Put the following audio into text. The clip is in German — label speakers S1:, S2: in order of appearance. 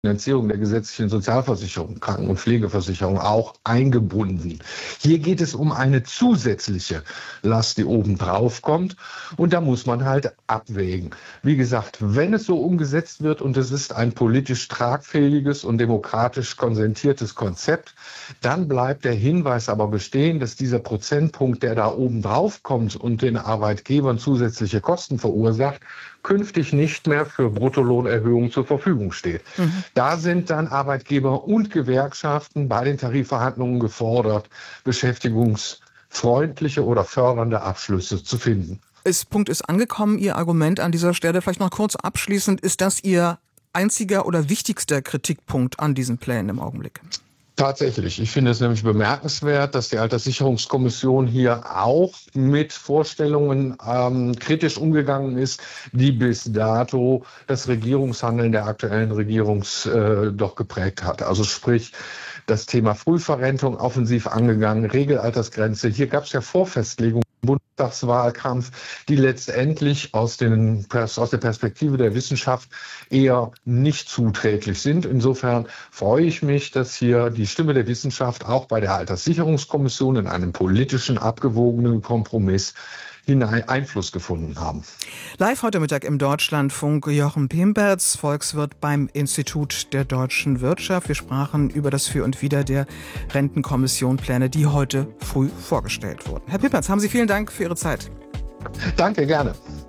S1: Finanzierung der gesetzlichen Sozialversicherung, Kranken- und Pflegeversicherung auch eingebunden. Hier geht es um eine zusätzliche Last, die oben drauf kommt. Und da muss man halt abwägen. Wie gesagt, wenn es so umgesetzt wird und es ist ein politisch tragfähiges und demokratisch konsentiertes Konzept, dann bleibt der Hinweis aber bestehen, dass dieser Prozentpunkt, der da oben drauf kommt und den Arbeitgebern zusätzliche Kosten verursacht, künftig nicht mehr für Bruttolohnerhöhungen zur Verfügung steht. Da sind dann Arbeitgeber und Gewerkschaften bei den Tarifverhandlungen gefordert, beschäftigungsfreundliche oder fördernde Abschlüsse zu finden.
S2: Punkt ist angekommen, Ihr Argument an dieser Stelle. Vielleicht noch kurz abschließend, ist das Ihr einziger oder wichtigster Kritikpunkt an diesen Plänen im Augenblick?
S1: Tatsächlich. Ich finde es nämlich bemerkenswert, dass die Alterssicherungskommission hier auch mit Vorstellungen kritisch umgegangen ist, die bis dato das Regierungshandeln der aktuellen Regierung doch geprägt hat. Also sprich, das Thema Frühverrentung offensiv angegangen, Regelaltersgrenze. Hier gab es ja Vorfestlegungen im Bundestagswahlkampf, die letztendlich aus der Perspektive der Wissenschaft eher nicht zuträglich sind. Insofern freue ich mich, dass hier die Stimme der Wissenschaft auch bei der Alterssicherungskommission in einem politischen, abgewogenen Kompromiss hinein Einfluss gefunden haben.
S2: Live heute Mittag im Deutschlandfunk Jochen Pimperz, Volkswirt beim Institut der deutschen Wirtschaft. Wir sprachen über das Für und Wider der Rentenkommission-Pläne, die heute früh vorgestellt wurden. Herr Pimperz, haben Sie vielen Dank für Ihre Zeit.
S1: Danke, gerne.